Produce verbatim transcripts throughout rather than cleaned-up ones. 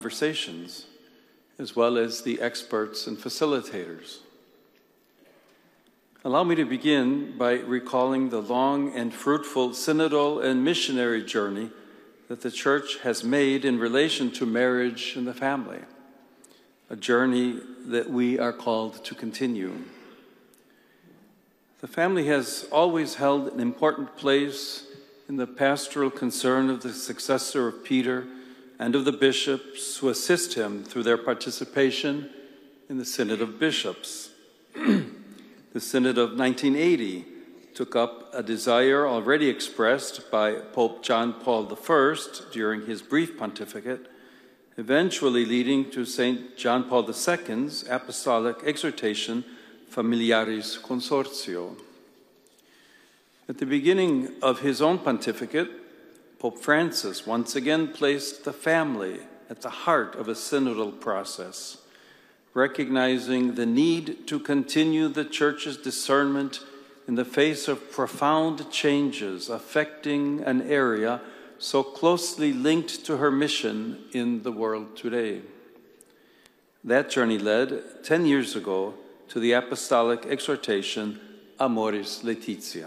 conversations, as well as the experts and facilitators. Allow me to begin by recalling the long and fruitful synodal and missionary journey that the Church has made in relation to marriage and the family, a journey that we are called to continue. The family has always held an important place in the pastoral concern of the successor of Peter and of the bishops who assist him through their participation in the Synod of Bishops. The Synod of nineteen eighty took up a desire already expressed by Pope John Paul the First during his brief pontificate, eventually leading to Saint John Paul the Second's apostolic exhortation, Familiaris Consortio. At the beginning of his own pontificate, Pope Francis once again placed the family at the heart of a synodal process, recognizing the need to continue the Church's discernment in the face of profound changes affecting an area so closely linked to her mission in the world today. That journey led, ten years ago, to the apostolic exhortation, Amoris Laetitia.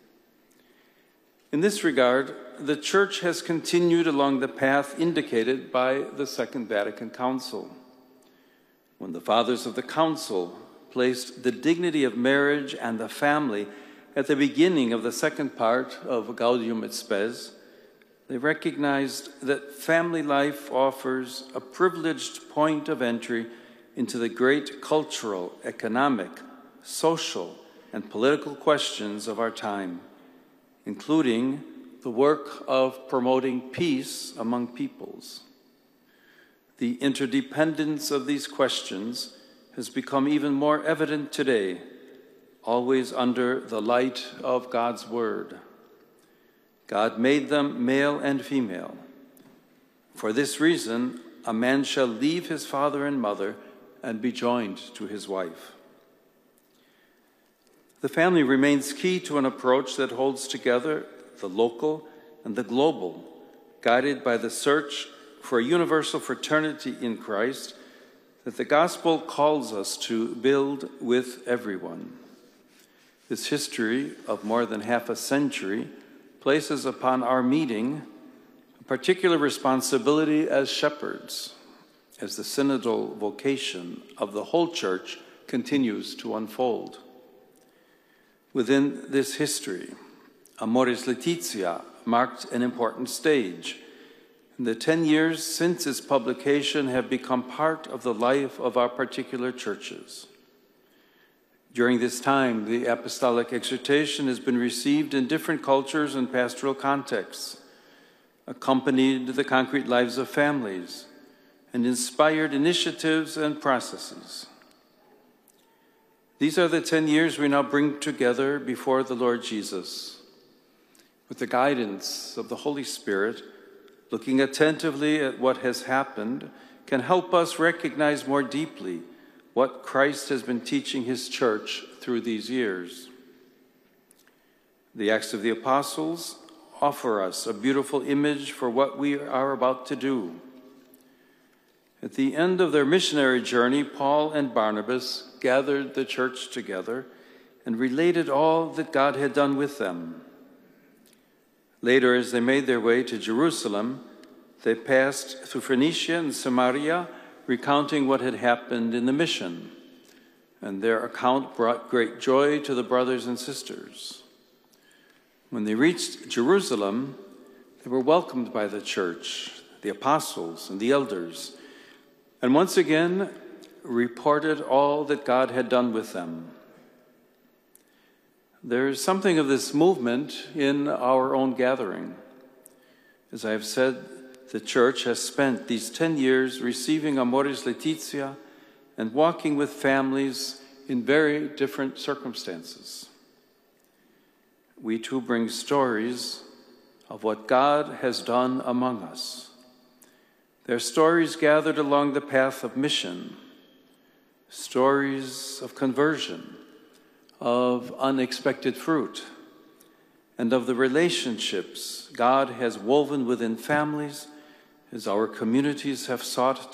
In this regard, the Church has continued along the path indicated by the Second Vatican Council. When the Fathers of the Council placed the dignity of marriage and the family at the beginning of the second part of Gaudium et Spes, they recognized that family life offers a privileged point of entry into the great cultural, economic, social, and political questions of our time, including the work of promoting peace among peoples. The interdependence of these questions has become even more evident today, always under the light of God's Word. God made them male and female. For this reason, a man shall leave his father and mother and be joined to his wife. The family remains key to an approach that holds together the local and the global, guided by the search for a universal fraternity in Christ that the gospel calls us to build with everyone. This history of more than half a century places upon our meeting a particular responsibility as shepherds, as the synodal vocation of the whole Church continues to unfold. Within this history, Amoris Laetitia marked an important stage. The ten years since its publication have become part of the life of our particular churches. During this time, the apostolic exhortation has been received in different cultures and pastoral contexts, accompanied the concrete lives of families, and inspired initiatives and processes. These are the ten years we now bring together before the Lord Jesus. With the guidance of the Holy Spirit, looking attentively at what has happened can help us recognize more deeply what Christ has been teaching his Church through these years. The Acts of the Apostles offer us a beautiful image for what we are about to do. At the end of their missionary journey, Paul and Barnabas gathered the church together and related all that God had done with them. Later, as they made their way to Jerusalem, they passed through Phoenicia and Samaria, recounting what had happened in the mission, and their account brought great joy to the brothers and sisters. When they reached Jerusalem, they were welcomed by the church, the apostles, and the elders, and once again reported all that God had done with them. There is something of this movement in our own gathering. As I have said, the Church has spent these ten years receiving Amoris Laetitia and walking with families in very different circumstances. We too bring stories of what God has done among us. They're stories gathered along the path of mission, stories of conversion, of unexpected fruit, and of the relationships God has woven within families as our communities have sought